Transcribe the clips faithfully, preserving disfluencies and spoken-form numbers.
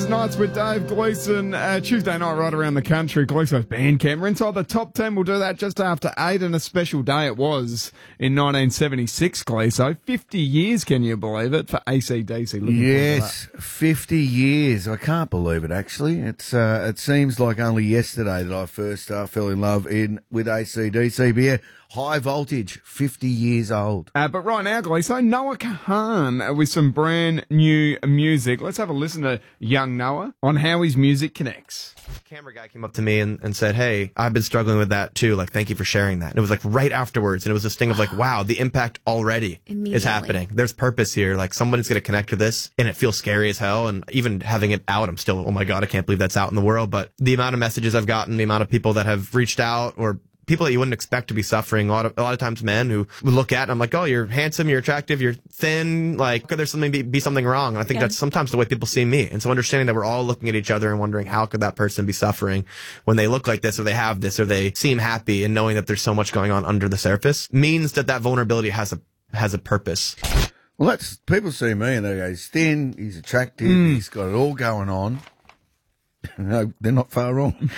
Tuesdays nights with Dave Gleeson. Uh, Tuesday night right around the country. Gleeson's Bandcamp. We're inside the top ten. We'll do that just after eight, and a special day it was in nineteen seventy-six, Gleeson. fifty years, can you believe it, for A C D C? Yes, fifty years. I can't believe it, actually. It's uh, It seems like only yesterday that I first uh, fell in love in with A C D C. But yeah, High Voltage, fifty years old. Uh, but right now, Gleeson, Noah Kahan uh, with some brand new music. Let's have a listen to young Noah on how his music connects. Camera guy came up to me and, and said, "Hey, I've been struggling with that too. Like, thank you for sharing that." And it was like right afterwards. And it was this thing of like, wow, the impact already is happening. There's purpose here. Like, someone's going to connect to this, and it feels scary as hell. And even having it out, I'm still, oh my God, I can't believe that's out in the world. But the amount of messages I've gotten, the amount of people that have reached out, or people that you wouldn't expect to be suffering, a lot of, a lot of times men who would look at and I'm like, oh, you're handsome, you're attractive, you're thin, like, could there something be, be something wrong? And I think yeah. that's sometimes the way people see me. And so understanding that we're all looking at each other and wondering how could that person be suffering when they look like this, or they have this, or they seem happy, and knowing that there's so much going on under the surface means that that vulnerability has a, has a purpose. Well, that's, people see me and they go, he's thin, he's attractive, Mm. he's got it all going on. No, they're not far wrong.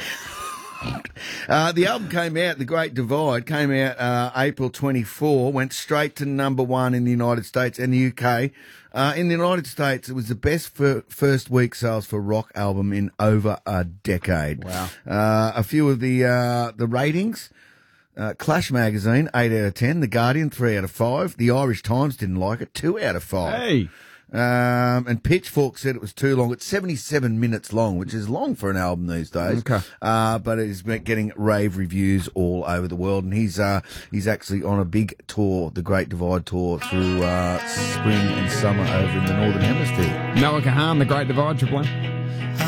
Uh, the album came out, The Great Divide, came out uh, April twenty-fourth, went straight to number one in the United States and the U K. Uh, in the United States, it was the best fir- first week sales for a rock album in over a decade. Wow. Uh, a few of the uh, the ratings. Uh, Clash Magazine, eight out of ten. The Guardian, three out of five. The Irish Times didn't like it, two out of five. Hey. Um, and Pitchfork said it was too long. It's seventy-seven minutes long, which is long for an album these days. Okay. Uh, but it's been getting rave reviews all over the world. And he's, uh, he's actually on a big tour, the Great Divide tour, through, uh, spring and summer over in the Northern Hemisphere. Noah Kahan, The Great Divide, Triple M.